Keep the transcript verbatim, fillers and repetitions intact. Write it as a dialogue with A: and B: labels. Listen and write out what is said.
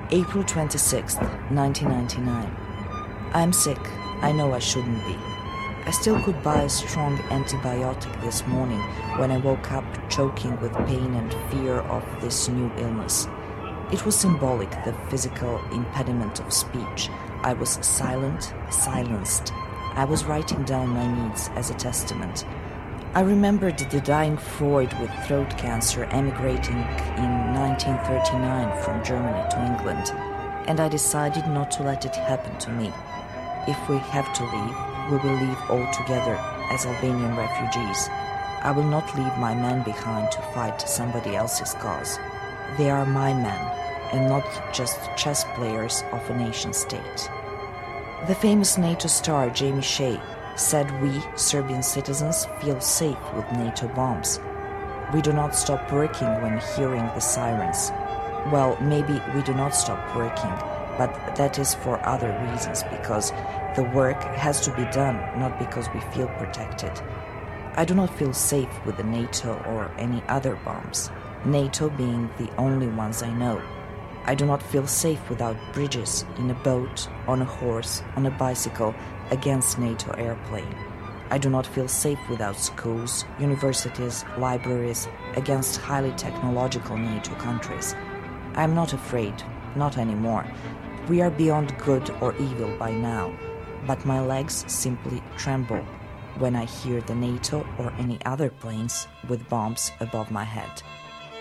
A: April twenty-sixth, nineteen ninety-nine. I'm sick. I know I shouldn't be. I still could buy a strong antibiotic this morning when I woke up choking with pain and fear of this new illness. It was symbolic, the physical impediment of speech. I was silent, silenced. I was writing down my needs as a testament. I remembered the dying Freud with throat cancer emigrating in nineteen thirty-nine from Germany to England, and I decided not to let it happen to me. If we have to leave, we will leave all together as Albanian refugees. I will not leave my men behind to fight somebody else's cause. They are my men, and not just chess players of a nation-state. The famous NATO star Jamie Shea said we, Serbian citizens, feel safe with NATO bombs. We do not stop working when hearing the sirens. Well, maybe we do not stop working, but that is for other reasons, because the work has to be done, not because we feel protected. I do not feel safe with the NATO or any other bombs, NATO being the only ones I know. I do not feel safe without bridges, in a boat, on a horse, on a bicycle, against NATO airplane. I do not feel safe without schools, universities, libraries, against highly technological NATO countries. I am not afraid, not anymore. We are beyond good or evil by now, but my legs simply tremble when I hear the NATO or any other planes with bombs above my head.